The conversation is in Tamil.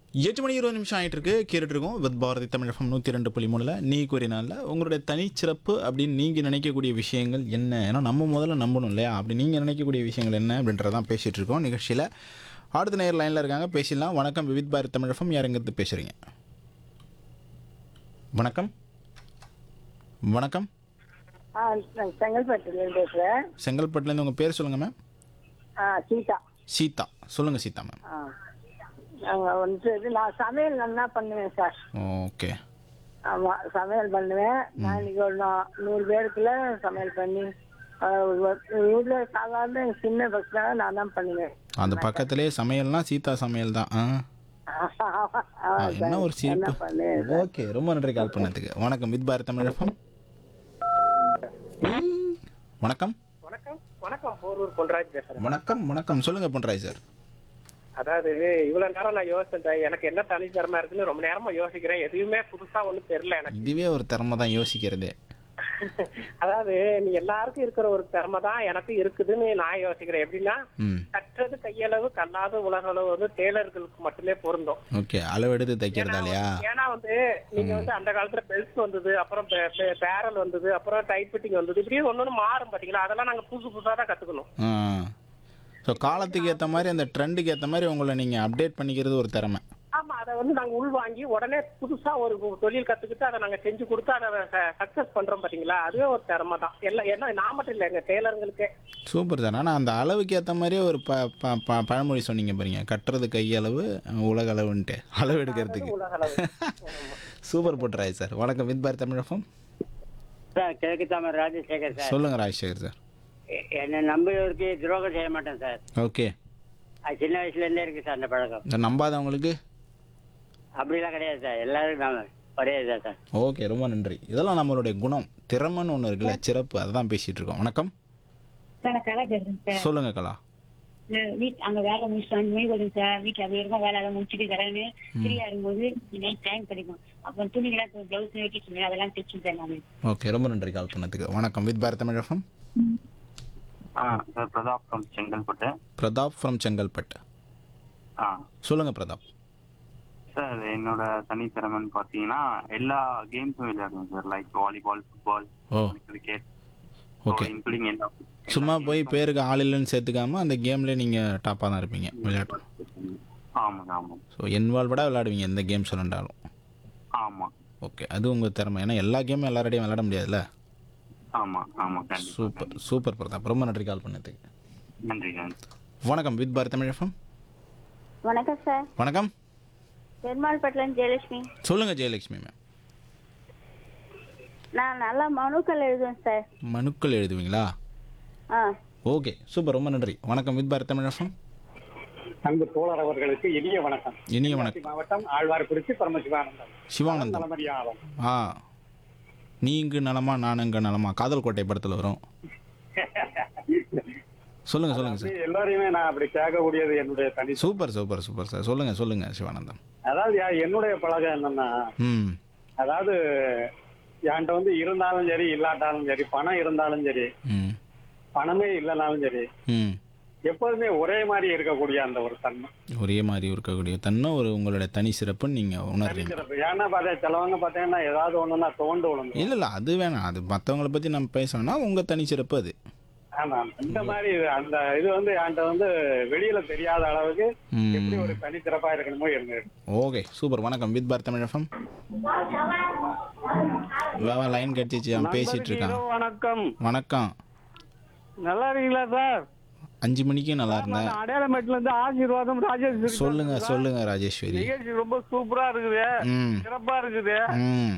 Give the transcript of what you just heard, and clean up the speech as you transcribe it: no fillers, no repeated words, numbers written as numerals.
8 மணி 20 நிமிஷம் ஆகிட்டு இருக்கு. கேட்டுட்டு இருக்கோம் வித் பாரதி தமிழ் எஃப்எம் 102.3ல நீ கூறினால உங்களுடைய தனிச்சிறப்பு அப்படின்னு நீங்கள் நினைக்கக்கூடிய விஷயங்கள் என்ன? ஏன்னா நம்ம முதல்ல நம்பணும் இல்லையா? அப்படி நீங்கள் நினைக்கக்கூடிய விஷயங்கள் என்ன அப்படின்றதான் பேசிகிட்டு இருக்கோம் நிகழ்ச்சியில். அடுத்த நேர் லைனில் இருக்காங்க, பேசிடலாம். வணக்கம் வித் பாரதி தமிழ் எஃப்எம், யார் எங்கிறது பேசுகிறீங்க? வணக்கம். வணக்கம். நான் செங்கல்பட்டுலேருந்து பேசுகிறேன். செங்கல்பட்டுலேருந்து உங்கள் பேர் சொல்லுங்கள் மேம். சீதா. சீதா, சொல்லுங்கள் சீதா மேம். நாங்கள் வந்து நான் சமையல் நல்லா பண்ணுவேன் சார். ஓகே. ஆமாம், சமையல் பண்ணுவேன். நான் இன்னைக்கு ஒரு 100 பேருக்குள்ள சமையல் பண்ணி வீட்டில் சாதாரண சின்ன பசங்க நான் தான் பண்ணுவேன். அந்த பக்கத்துலேயே சமையல்னா சீதா சமையல் தான். என்ன ஒரு சிரிப்பு. ஓகே, ரொம்ப நன்றி கால் பண்ணதுக்கு. வணக்கம் வித் பாரதி தமிழ் எஃப்எம். வணக்கம். வணக்கம் வணக்கம் போரூர் பொன்ராஜ் பேசுறேன். வணக்கம் வணக்கம், சொல்லுங்க பொன்ராஜ் சார். அதாவது இவ்வளவு நேரம் நான் யோசிச்சேன், எனக்கு என்ன தனித்திறமை இருக்குன்னு ரொம்ப நேரமா யோசிக்கிறேன். எதுவுமே புதுசா ஒண்ணும் தெரியல எனக்கு. இதுவே ஒரு திறமை தான், யோசிக்கிறதே. அதாவது நீ எல்லாருக்கும் இருக்கிற ஒரு திறமை தான் எனக்கு இருக்குதுன்னு நான் யோசிக்கிறேன். எப்படின்னா, கற்றது கையளவு கல்லாத உலகளவு வந்து டெய்லர்களுக்கு மட்டுமே பொருந்தும். ஓகே, அளவெடுத்து தைக்கிறதாலையா? ஏன்னா வந்து நீங்க வந்து அந்த காலத்துல பெல்ட் வந்தது, அப்புறம் பேரல் வந்தது, அப்புறம் டைப்ரைட்டிங் வந்தது, இப்படியே ஒன்னொன்னு மாறும் பாத்தீங்களா? அதெல்லாம் நாங்க புதுசு புதுசா தான் கத்துக்கணும். ஸோ காலத்துக்கு ஏற்ற மாதிரி, அந்த ட்ரெண்டுக்கு ஏற்ற மாதிரி உங்களை நீங்கள் அப்டேட் பண்ணிக்கிறது ஒரு திறமை. ஆமா, அதை வந்து நாங்க உள்வாங்கி உடனே புதுசா ஒரு தொழில் கத்துக்கிட்டு அதை நாங்க செஞ்சு கொடுத்து அதை சக்சஸ் பண்றோம் பாத்தீங்களா? அதுவே ஒரு திறமை தான். எல்லாம் ஏன்னா நான் மட்டும் இல்லை, எங்க டெய்லருங்களுக்கே. Super sir. ஆனால் அந்த அளவுக்கு ஏற்ற மாதிரியே ஒரு பழமொழி சொன்னீங்க பாருங்க, கட்டுறது கையளவு உலக அளவுன்ட்டு, அளவு எடுக்கிறதுக்கு. Super போட்டுறாய் sir. வணக்கம் with Bharathi Tamil FM. Sir கிழக்கு தாமரை ராஜசேகர் சார். சொல்லுங்க ராஜசேகர் சார். என்னை நம்பியவருக்கு துரோகம் செய்ய மாட்டேன் சார். ஓகே. அது சின்ன வயசுலேருந்தே இருக்கு சார் அந்த பழக்கம். இந்த நம்பாதவங்களுக்கு அப்படிலாம் கிடையாது சார், எல்லாரும் நான் ஒரே இதான் சார். ஓகே, ரொம்ப நன்றி. இதெல்லாம் நம்மளுடைய குணம், திறமைன்னு ஒன்று இருக்குல்ல, சிறப்பு, அதுதான் பேசிட்டு இருக்கோம். வணக்கம். சார் கலா பேசுறேன் சார். சொல்லுங்க கலா. அங்க வேலை முடிச்சுட்டு மொழி வரும் சார். வீட்டுல அப்படி இருக்கும், வேலை முடிச்சுட்டு தரேன்னு ஃப்ரீயா இருக்கும்போது நைட் டைம் கிடைக்கும். அப்புறம் துணிகளாம் பிளவுஸ் வெட்டி சொன்னேன், அதெல்லாம் தைச்சு சார் நான். ஓகே, ரொம்ப நன்றி கால் பண்ணதுக்கு. வணக்கம் with Bharathi Tamil FM. Sir Pratap from Chengalpattu. Pratap from Chengalpattu. சொல்லுங்க பிரதாப். சார் என்னோட தனித்திறமைன்னு பார்த்தீங்கன்னா எல்லா கேம்ஸும் விளையாடுவேன் sir. Like volleyball, football, cricket, okay. Including எல்லா. சும்மா போய் பேருக்கு ஆள் இல்லைன்னு சேர்த்துக்காம அந்த கேம்லேயே நீங்கள் டாப்பாக தான் இருப்பீங்க விளையாட்டு. ஆமாங்க ஆமாம். ஸோ இன்வால்வ்டாக விளையாடுவீங்க எந்த கேம்ஸ் விளையாண்டாலும். ஆமாம். ஓகே, அது உங்கள் திறமை. ஏன்னா எல்லா கேமும் எல்லாரோடையும் விளையாட முடியாதுல்ல. ஆமாம் ஆமாம். சூப்பர் சூப்பர் பிரதாப், ரொம்ப நன்றி கால் பண்ணதுக்கு. நன்றி நன்றி. வணக்கம் வித் பாரதி தமிழ் எஃப்எம். வணக்கம் சார். வணக்கம். பெருமாள்பட்டிலேருந்து ஜெயலட்சுமி. சொல்லுங்க ஜெயலட்சுமி மேம். நான் நல்லா மனுக்கள் எழுதுவேன் சார். மனுக்கள் எழுதுவீங்களா? ஓகே, சூப்பர், ரொம்ப நன்றி. வணக்கம் வித் பாரதி தமிழ் எஃப்எம். அன்பு தோழர் அவர்களுக்கு இனிய வணக்கம். இனிய வணக்கம். மாவட்டம் ஆழ்வார்குறிச்சி பரமசிவானந்தம். சிவானந்தம். நீங்க நலமா நானுங்க நலமா, காதல் கோட்டை படத்துல வரும். சொல்லுங்க சொல்லுங்க சார். எல்லாரையுமே நான் அப்படி கேட்கக்கூடியது என்னுடைய தனி. Super super super sir. சொல்லுங்க சொல்லுங்க சிவானந்தம். அதாவது என்னுடைய பழக்கம் என்னன்னா, அதாவது என்கிட்ட வந்து இருந்தாலும் சரி இல்லாட்டாலும் சரி, பணம் இருந்தாலும் சரி, பணமே இல்லைனாலும் சரி, எப்போதுமே ஒரே மாதிரி இருக்கக்கூடிய அந்த ஒரு தன்மை. ஒரே மாதிரி இருக்கக்கூடிய தன்மை ஒரு உங்களுடைய தனி சிறப்புன்னு நீங்க உணர்றீங்க. ஏன்னா சிலவங்க பார்த்தீங்கன்னா ஏதாவது ஒண்ணுன்னா தோண்டு விழுந்து. இல்ல அது வேணாம், அது மற்றவங்களை பத்தி நம்ம பேசணும்னா உங்க தனி சிறப்பு அது. ஆமா, இந்த மாதிரி அந்த இது வந்து என்கிட்ட வந்து வெளியில தெரியாத அளவுக்கு எப்படி ஒரு தனி சிறப்பா இருக்கணுமோ இருந்தது. Okay, super. வணக்கம் with Bharathi Tamil FM. Line கட்டிச்சு, அவன் பேசிட்டு இருக்கான். வணக்கம். வணக்கம். நல்லா இருக்கீங்களா சார்? 5 மணிக்கு நல்லா இருந்தேன். அடையாளமேட்ல இருந்து ஆசீர்வாதம் ராஜேஸ்வரி. சொல்லுங்க சொல்லுங்க ராஜேஸ்வரி. ரொம்ப சூப்பரா இருக்குது, சிறப்பா இருக்குது.